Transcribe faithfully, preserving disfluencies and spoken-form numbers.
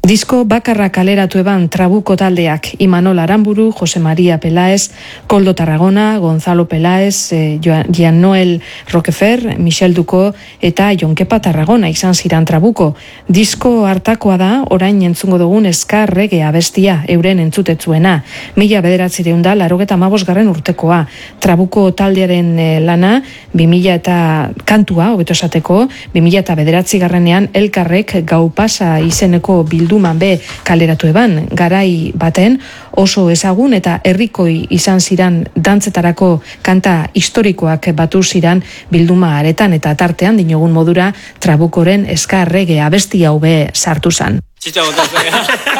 Disko bakarra kaleratu eban Trabuko taldeak Imanol Aramburu, Jose María Peláez, Koldo Tarragona, Gonzalo Peláez, eh, Jean Noel Roquefer, Michel Duko eta Jonkepa Tarragona izan ziran Trabuko. Disko hartakoa da, orain entzungo dugun ska reggae abestia euren entzutetzuena. Mila bederatzireun da, larogeta amabosgarren urtekoa. Trabuko taldearen eh, lana, bimila eta kantua, hobeto esateko, bimila eta bederatzigarrenean elkarrek Gau Pasa izeneko bildu Duman be kaleratu eban, garai baten oso ezagun eta herrikoi izan ziran dantzetarako kanta historikoak batu ziran bilduma aretan eta tartean dinogun modura Trabukoren ska reggae abesti hau be sartu zan.